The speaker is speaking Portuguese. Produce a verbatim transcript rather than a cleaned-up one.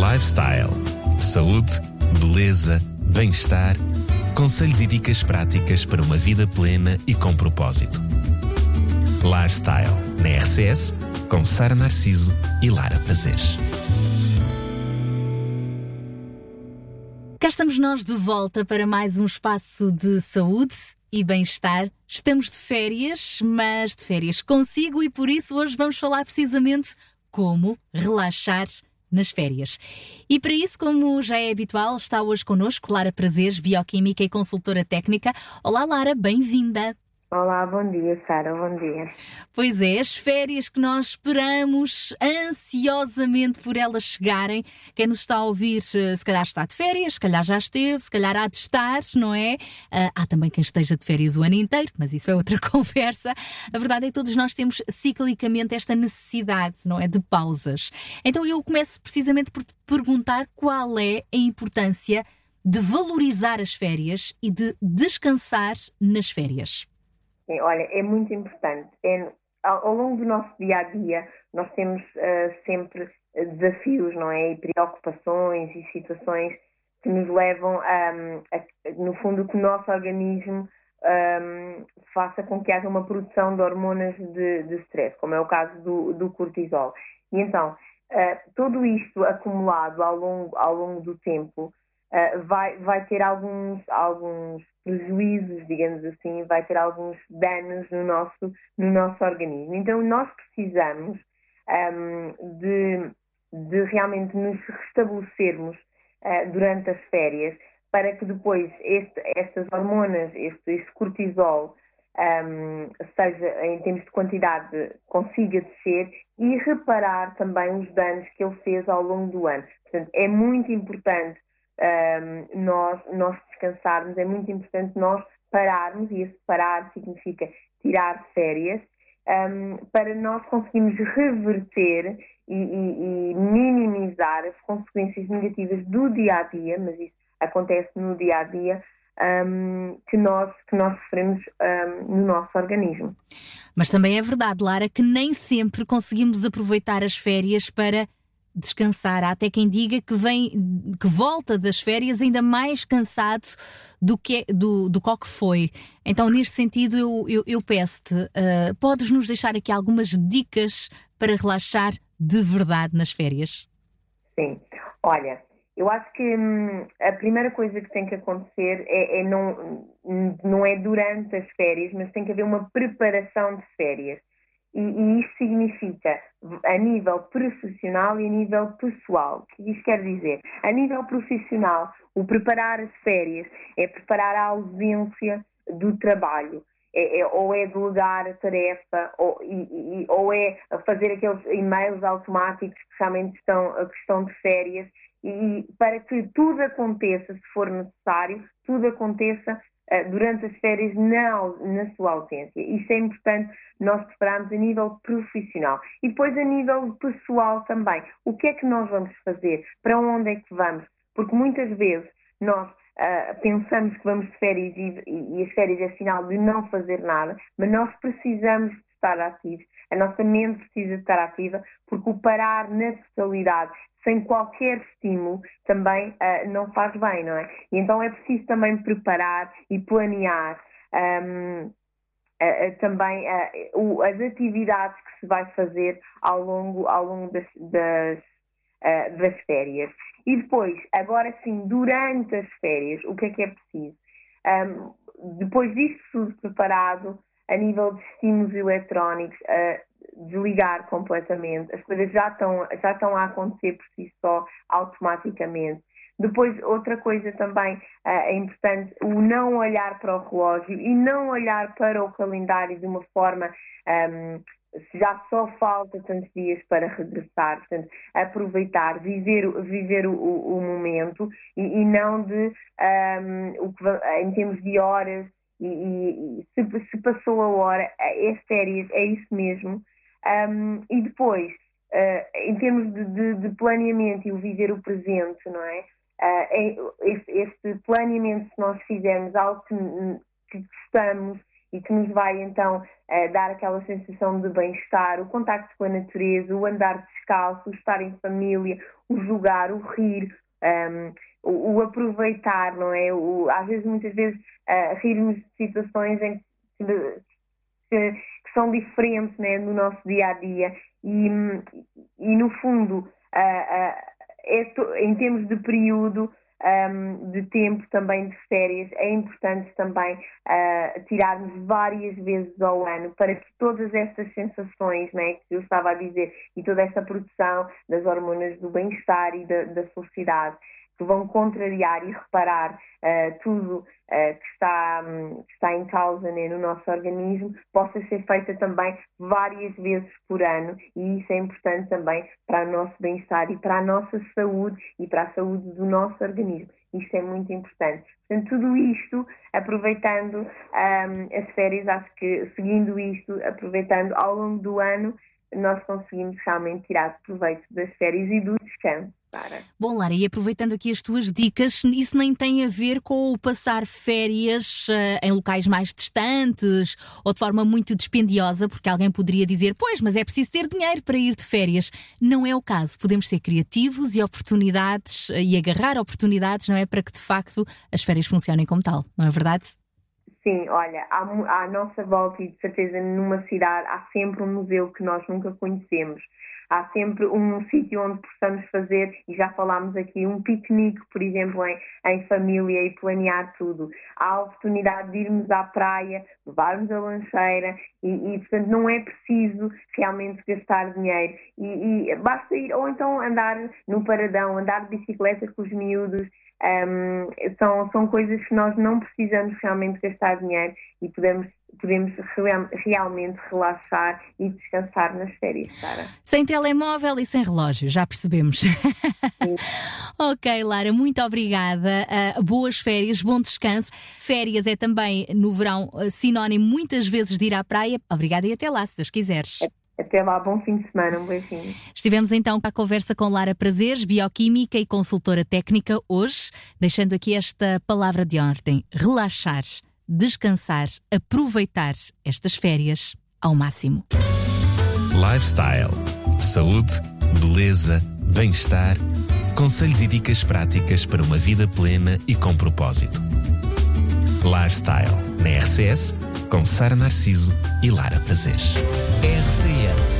Lifestyle. Saúde, beleza, bem-estar. Conselhos e dicas práticas para uma vida plena e com propósito. Lifestyle, na R C S, com Sara Narciso e Lara Prazeres. Cá estamos nós de volta para mais um espaço de saúde e bem-estar. Estamos de férias, mas de férias consigo, e por isso hoje vamos falar precisamente como relaxar nas férias. E para isso, como já é habitual, está hoje connosco Lara Prazeres, bioquímica e consultora técnica. Olá, Lara, bem-vinda. Olá, bom dia, Sara, bom dia. Pois é, as férias que nós esperamos ansiosamente por elas chegarem. Quem nos está a ouvir, se calhar está de férias, se calhar já esteve, se calhar há de estar, não é? Uh, há também quem esteja de férias o ano inteiro, mas isso é outra conversa. A verdade é que todos nós temos ciclicamente esta necessidade, não é? De pausas. Então eu começo precisamente por te perguntar qual é a importância de valorizar as férias e de descansar nas férias. Olha, é muito importante. É, ao, ao longo do nosso dia-a-dia, nós temos uh, sempre desafios, não é? E preocupações e situações que nos levam, um, a, no fundo, que o nosso organismo um, faça com que haja uma produção de hormonas de, de stress, como é o caso do, do cortisol. E então, uh, tudo isto acumulado ao longo, ao longo do tempo uh, vai, vai ter alguns, alguns prejuízos, digamos assim, vai ter alguns danos no nosso, no nosso organismo. Então, nós precisamos um, de, de realmente nos restabelecermos uh, durante as férias, para que depois este, estas hormonas, este, este cortisol, um, seja, em termos de quantidade, consiga descer e reparar também os danos que ele fez ao longo do ano. Portanto, é muito importante Um, nós, nós descansarmos, é muito importante nós pararmos, e esse parar significa tirar férias, um, para nós conseguirmos reverter e, e, e minimizar as consequências negativas do dia-a-dia, mas isso acontece no dia-a-dia, um, que, nós, que nós sofremos um, no nosso organismo. Mas também é verdade, Lara, que nem sempre conseguimos aproveitar as férias para descansar. Há até quem diga que vem, que volta das férias ainda mais cansado do que, do, do que foi. Então, neste sentido, eu, eu, eu peço-te, uh, podes nos deixar aqui algumas dicas para relaxar de verdade nas férias? Sim. Olha, eu acho que hum, a primeira coisa que tem que acontecer é, é não, não é durante as férias, mas tem que haver uma preparação de férias. E, e isso significa a nível profissional e a nível pessoal. O que isto quer dizer? A nível profissional, o preparar as férias é preparar a ausência do trabalho. É, é, ou é delegar a tarefa, ou, e, e, ou é fazer aqueles e-mails automáticos que realmente estão, que estão de férias, e para que tudo aconteça, se for necessário, tudo aconteça durante as férias na, na sua ausência. Isso é importante nós prepararmos a nível profissional. E depois a nível pessoal também. O que é que nós vamos fazer? Para onde é que vamos? Porque muitas vezes nós uh, pensamos que vamos de férias e, e, e as férias é sinal de não fazer nada, mas nós precisamos de estar ativos. A nossa mente precisa de estar ativa, porque o parar na totalidade, sem qualquer estímulo, também uh, não faz bem, não é? E então é preciso também preparar e planear um, uh, uh, também uh, uh, as atividades que se vai fazer ao longo, ao longo das, das, uh, das férias. E depois, agora sim, durante as férias, o que é que é preciso? Um, depois disto tudo preparado, a nível de estímulos eletrónicos, uh, desligar completamente, as coisas já estão, já estão a acontecer por si só, automaticamente. Depois, outra coisa também uh, é importante, o não olhar para o relógio e não olhar para o calendário de uma forma, um, já só falta tantos dias para regressar, portanto, aproveitar, viver, viver o, o, o momento e, e não de, um, o que, em termos de horas, e, e, e se, se passou a hora, é férias, é isso mesmo. Um, e depois, uh, em termos de, de, de planeamento e o viver o presente, não é? Uh, é este, este planeamento, se nós fizermos algo que, que gostamos e que nos vai então uh, dar aquela sensação de bem-estar, o contacto com a natureza, o andar descalço, o estar em família, o jogar, o rir, um, o, o aproveitar, não é? O, às vezes, muitas vezes, uh, rirmos de situações em que, que, que são diferentes, né, no nosso dia-a-dia e, e no fundo, uh, uh, é to, em termos de período, Um, de tempo também de férias, é importante também uh, tirarmos várias vezes ao ano para que todas estas sensações, né, que eu estava a dizer, e toda essa produção das hormonas do bem-estar e da, da felicidade, que vão contrariar e reparar uh, tudo uh, que, está, um, que está em causa, né, no nosso organismo, possa ser feita também várias vezes por ano, e isso é importante também para o nosso bem-estar e para a nossa saúde e para a saúde do nosso organismo. Isto é muito importante. Portanto, tudo isto, aproveitando um, as férias, acho que seguindo isto, aproveitando ao longo do ano, nós conseguimos realmente tirar proveito das férias e do descanso. Lara. Bom, Lara, e aproveitando aqui as tuas dicas, isso nem tem a ver com o passar férias uh, em locais mais distantes ou de forma muito dispendiosa, porque alguém poderia dizer, pois, mas é preciso ter dinheiro para ir de férias. Não é o caso. Podemos ser criativos e oportunidades, uh, e agarrar oportunidades, não é, para que de facto as férias funcionem como tal, não é verdade? Sim, olha, à, à nossa volta e de certeza numa cidade há sempre um museu que nós nunca conhecemos. Há sempre um sítio onde possamos fazer, e já falámos aqui, um piquenique, por exemplo, em, em família e planear tudo. Há a oportunidade de irmos à praia, levarmos a lancheira e, e portanto, não é preciso realmente gastar dinheiro. E, e basta ir, ou então andar no paradão, andar de bicicleta com os miúdos. Um, são, são coisas que nós não precisamos realmente gastar dinheiro e podemos, podemos real, realmente relaxar e descansar nas férias, Sara. Sem telemóvel e sem relógio, já percebemos. Ok, Lara, muito obrigada. Uh, boas férias, bom descanso. Férias é também, no verão, sinónimo muitas vezes de ir à praia. Obrigada e até lá, se Deus quiseres. Até lá, bom fim de semana, um beijinho. Estivemos então à conversa com Lara Prazeres, bioquímica e consultora técnica, hoje, deixando aqui esta palavra de ordem: relaxar, descansar, aproveitar estas férias ao máximo. Lifestyle, saúde, beleza, bem-estar, conselhos e dicas práticas para uma vida plena e com propósito. Lifestyle, na R C S, com Sara Narciso e Lara Prazeres. R C S